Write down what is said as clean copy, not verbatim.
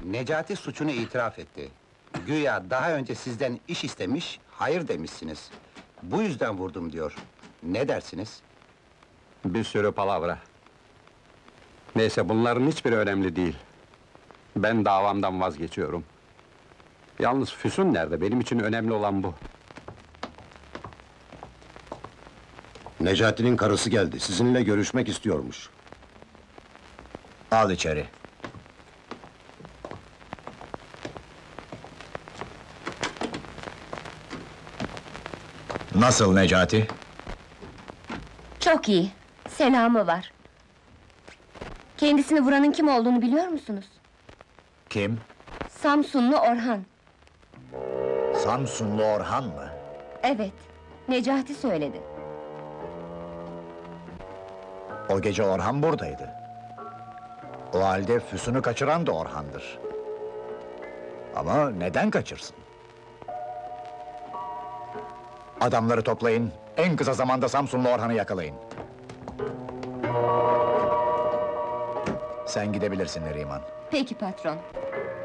Necati suçunu itiraf etti. Güya daha önce sizden iş istemiş, hayır demişsiniz. Bu yüzden vurdum diyor. Ne dersiniz? Bir sürü palavra. Neyse, bunların hiçbiri önemli değil. Ben davamdan vazgeçiyorum. Yalnız Füsun nerede? Benim için önemli olan bu. Necati'nin karısı geldi, sizinle görüşmek istiyormuş. Al içeri. Nasıl Necati? Çok iyi, selamı var. Kendisini vuranın kim olduğunu biliyor musunuz? Kim? Samsunlu Orhan. Samsunlu Orhan mı? Evet, Necati söyledi. O gece Orhan buradaydı. O halde Füsun'u kaçıran da Orhan'dır. Ama neden kaçırsın? Adamları toplayın, en kısa zamanda Samsunlu Orhan'ı yakalayın. Sen gidebilirsin Neriman. Peki patron.